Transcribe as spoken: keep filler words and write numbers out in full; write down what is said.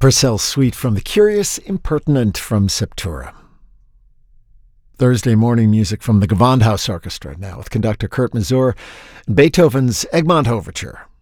Purcell Suite from The Curious Impertinent from Septura. Thursday morning music from the Gewandhaus Orchestra, now with conductor Kurt Masur, Beethoven's Egmont Overture.